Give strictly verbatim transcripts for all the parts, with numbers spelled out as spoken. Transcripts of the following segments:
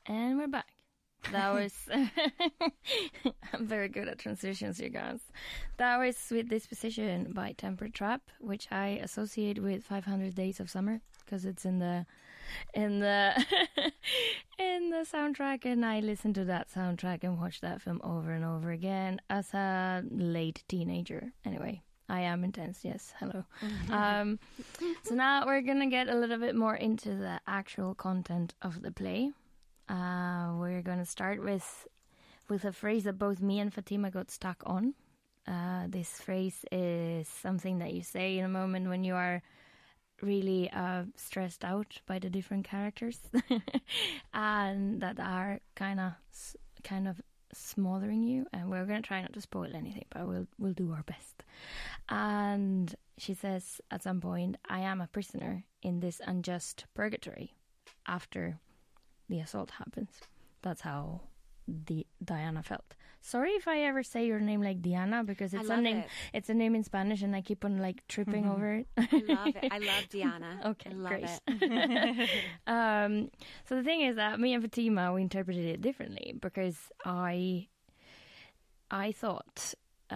And we're back. That was... I'm very good at transitions, you guys. That was Sweet Disposition by Temper Trap, which I associate with five hundred Days of Summer, because it's in the in the in the soundtrack, and I listened to that soundtrack and watched that film over and over again as a late teenager. Anyway, I am intense, yes, hello. um, so now we're going to get a little bit more into the actual content of the play. Uh, we're going to start with with a phrase that both me and Fatima got stuck on. Uh, this phrase is something that you say in a moment when you are really uh, stressed out by the different characters and that are kind of kind of smothering you. And we're going to try not to spoil anything, but we'll we'll do our best. And she says at some point, "I am a prisoner in this unjust purgatory." After the assault happens. That's how the Diana felt. Sorry if I ever say your name like Diana, because it's a name. It. It's a name in Spanish, and I keep on like tripping mm-hmm. over it. I love it. I love Diana. Okay, I love great. it. um, so the thing is that me and Fatima, we interpreted it differently, because I, I thought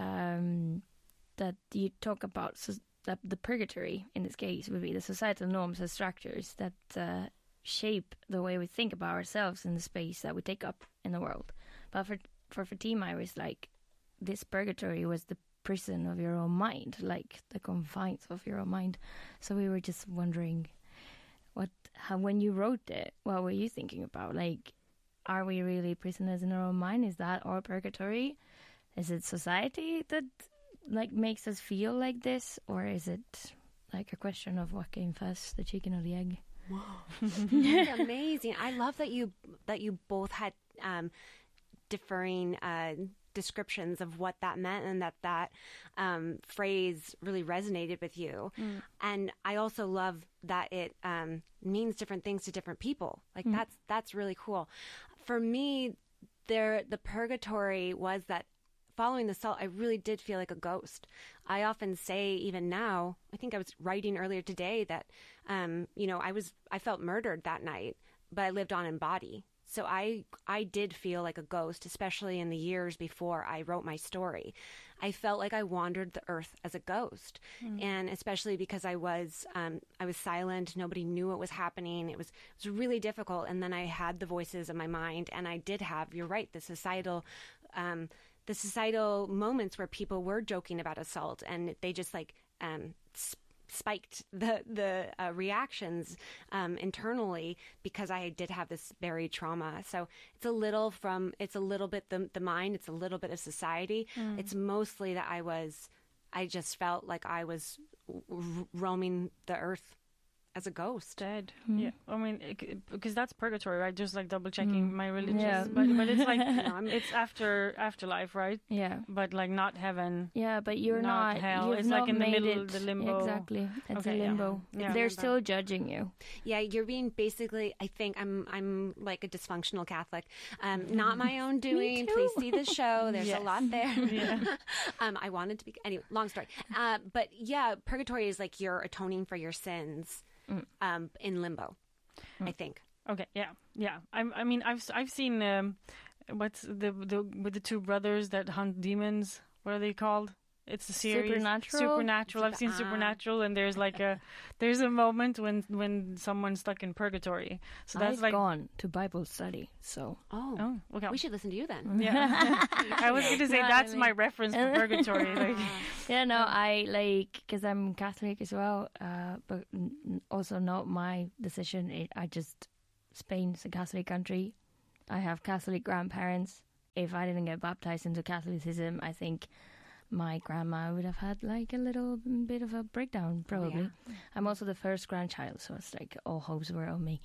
um, that you talk about so that the purgatory in this case would be the societal norms and structures that. Uh, shape the way we think about ourselves in the space that we take up in the world. But for for Fatima, it was like this purgatory was the prison of your own mind, like the confines of your own mind. So we were just wondering, what, how, when you wrote it, what were you thinking about? Like, are we really prisoners in our own mind? Is that our purgatory? Is it society that like makes us feel like this, or is it like a question of what came first, the chicken or the egg? Whoa, that's amazing! I love that you that you both had um, differing uh, descriptions of what that meant, and that that um, phrase really resonated with you. Mm. And I also love that it um, means different things to different people. Like mm. that's that's really cool. For me, there the purgatory was that. Following the assault, I really did feel like a ghost. I often say, even now, I think I was writing earlier today that, um, you know, I was I felt murdered that night, but I lived on in body. So I I did feel like a ghost, especially in the years before I wrote my story. I felt like I wandered the earth as a ghost, mm. and especially because I was um, I was silent. Nobody knew what was happening. It was it was really difficult. And then I had the voices of my mind, and I did have. You're right. The societal. Um, the societal moments where people were joking about assault, and they just like um, sp- spiked the the uh, reactions um, internally, because I did have this buried trauma. So it's a little from it's a little bit the the mind, it's a little bit of society. Mm. It's mostly that I was I just felt like I was r- roaming the earth as a ghost. Dead. Mm. Yeah. I mean, it, because that's purgatory, right? Just like double checking mm. my religion. Yeah. But, but it's like, you know, it's after afterlife, right? Yeah. But like not heaven. Yeah, but you're not, not hell. You've it's not like in the made middle, it. the limbo. Exactly. It's okay, a limbo. Yeah. Yeah. They're Limbo. still judging you. Yeah, you're being basically, I think I'm I'm like a dysfunctional Catholic. Um, not my own doing. Please see the show. There's yes. a lot there. Yeah. um, I wanted to be, anyway, long story. Uh, but yeah, purgatory is like you're atoning for your sins mm. um, in limbo, mm. I think. Okay, yeah, yeah. I, I mean, I've I've seen um, what's the the with the two brothers that hunt demons. What are they called? It's a series. Supernatural. Supernatural. I've seen Ah. Supernatural, and there's like a there's a moment when when someone's stuck in purgatory. So that's I've like gone to Bible study, so Oh, oh, okay. we should listen to you then. Yeah, I was going to say No, I that's mean- my reference for purgatory. Like, yeah, no, I like because I'm Catholic as well, uh, but n- also not my decision. It, I just Spain's a Catholic country. I have Catholic grandparents. If I didn't get baptized into Catholicism, I think my grandma would have had like a little bit of a breakdown, probably. Oh, yeah. I'm also the first grandchild, so it's like all hopes were on me.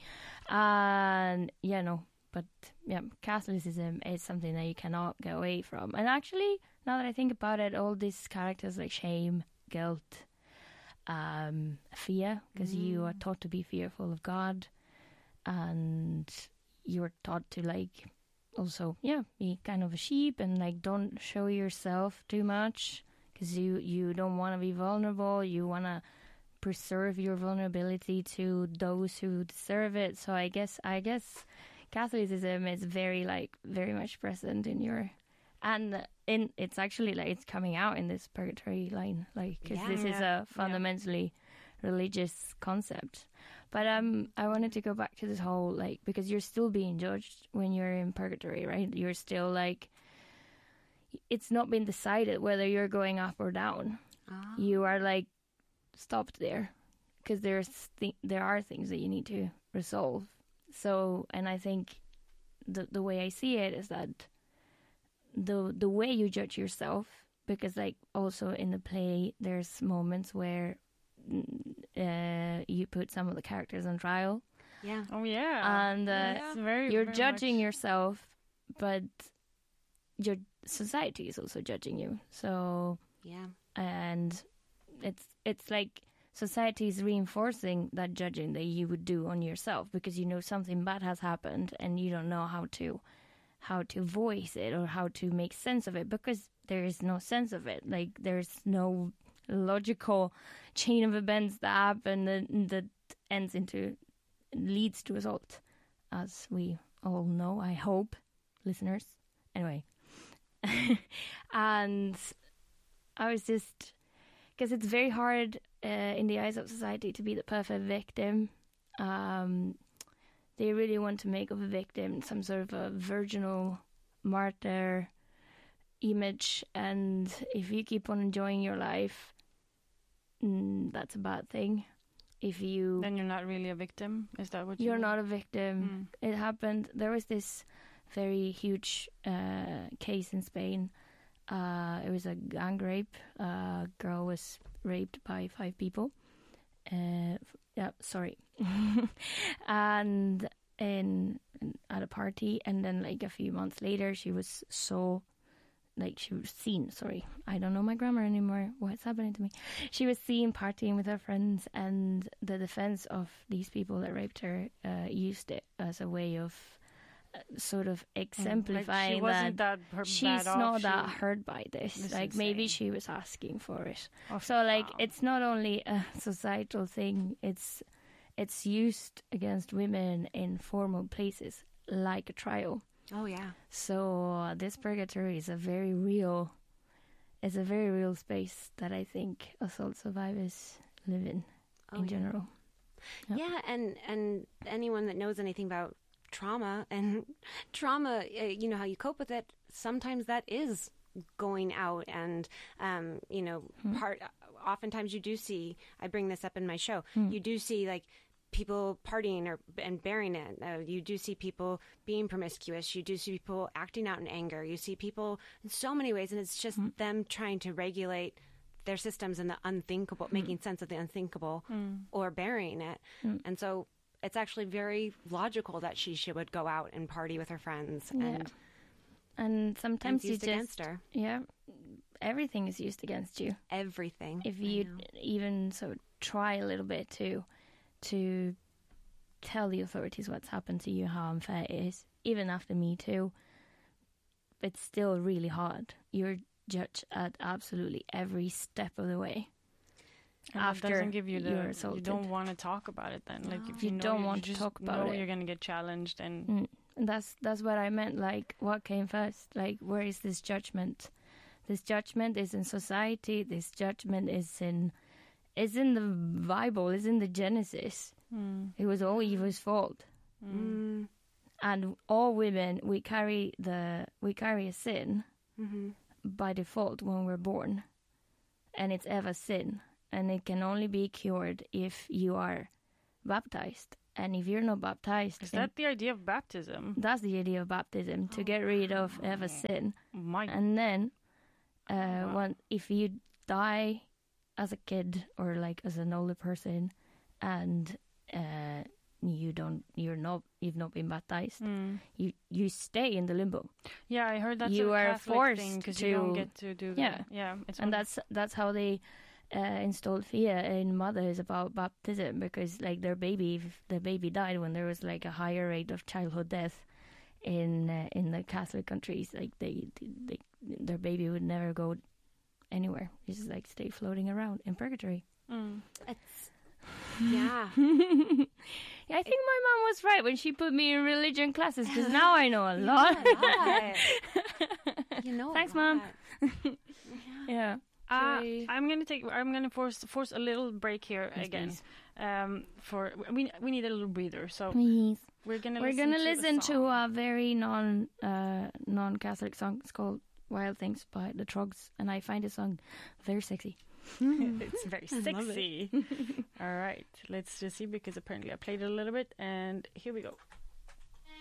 And yeah, no, but yeah, Catholicism is something that you cannot get away from. And actually, now that I think about it, all these characters like shame, guilt, um, fear, because mm. you are taught to be fearful of God, and you're taught to like also, yeah, be kind of a sheep and like don't show yourself too much because you, you don't want to be vulnerable. You want to preserve your vulnerability to those who deserve it. So I guess I guess Catholicism is very like very much present in your, and in it's actually like it's coming out in this purgatory line, like because Yeah. this is Yeah. a fundamentally religious concept. But um, I wanted to go back to this whole like because you're still being judged when you're in purgatory, right? You're still like, it's not been decided whether you're going up or down. Ah. You are like stopped there because there's th- there are things that you need to resolve. So, and I think the the way I see it is that the the way you judge yourself, because like also in the play there's moments where uh, you put some of the characters on trial, Yeah. Oh yeah. and uh, It's very, you're very judging much- yourself, but your society is also judging you. So, Yeah. and it's it's like society is reinforcing that judging that you would do on yourself because you know something bad has happened and you don't know how to how to voice it or how to make sense of it because there is no sense of it. Like there's no logical chain of events that happen that, that ends into leads to result, as we all know, I hope, listeners. Anyway. And I was just, because it's very hard uh, in the eyes of society to be the perfect victim. Um, they really want to make of a victim some sort of a virginal martyr image, and if you keep on enjoying your life, mm, that's a bad thing. If you Then you're not really a victim. Is that what you you're mean? not a victim. Mm. It happened. There was this very huge uh, case in Spain. Uh, it was a gang rape. A uh, girl was raped by five people. Uh, f- yeah, sorry. and in, in at a party, and then like a few months later, she was so. Like she was seen, sorry, I don't know my grammar anymore. What's happening to me? She was seen partying with her friends, and the defense of these people that raped her uh, used it as a way of uh, sort of exemplifying like she wasn't that, that, her she's bad not off. that She- hurt by this. This Like is maybe insane. she was asking for it. Oh, So like wow. it's not only a societal thing. It's it's used against women in formal places like a trial. Oh yeah. So uh, this purgatory is a very real, it's a very real space that I think assault survivors live in Oh, in yeah. general. Yep. Yeah, and and anyone that knows anything about trauma and trauma, uh, you know how you cope with it. Sometimes that is going out, and um, you know, part. Oftentimes, you do see. I bring this up in my show. You do see like people partying or and bearing it. Uh, you do see people being promiscuous. You do see people acting out in anger. You see people in so many ways, and it's just them trying to regulate their systems and the unthinkable, making sense of the unthinkable, or burying it. And so it's actually very logical that she, she would go out and party with her friends, Yeah. and, And and sometimes it's you used just against her. yeah, everything is used against you. Everything. If I you know. even so try a little bit to to tell the authorities what's happened to you, how unfair it is, even after Me Too, it's still really hard. You're judged at absolutely every step of the way. And that after doesn't give you the you're you assaulted. don't want to talk about it then. Like if You you, know don't you want to just talk about know it. you're gonna get challenged and Mm. And that's that's what I meant. Like, what came first? Like, where is this judgment? This judgment is in society. This judgment is in is in the Bible. Is in the Genesis. mm, It was all Eve's fault, Mm. and all women we carry the we carry a sin Mm-hmm. by default when we're born, and it's ever sin, and it can only be cured if you are baptized. And if you're not baptized, is then that the idea of baptism? that's the idea of baptism, to get rid of ever sin. My And then, uh, Wow. when if you die as a kid or like as an older person, and uh, you don't, you're not, you've not been baptized, mm. you you stay in the limbo, Yeah, I heard that's You a are Catholic forced thing because you don't to- get to do that. yeah. yeah, it's and one- that's that's how they uh, installed fear in mothers about baptism, because like their baby, if the baby died when there was like a higher rate of childhood death in uh, in the Catholic countries, like they, they their baby would never go anywhere, just like stay floating around in purgatory. mm. It's yeah. Yeah, I think my mom was right when she put me in religion classes, because now I know a lot. You know, Thanks, a lot. Mom. Yeah. Uh, we- I'm gonna take. I'm gonna force force a little break here Yes, again. please. Um, for we we need a little breather, so Please. we're gonna We're listen gonna to listen a to song. a very non uh, non Catholic song. It's called "Wild Things" by the Trogs, and I find the song very sexy. It's very love it. sexy. All right, let's just see, because apparently I played it a little bit, and here we go.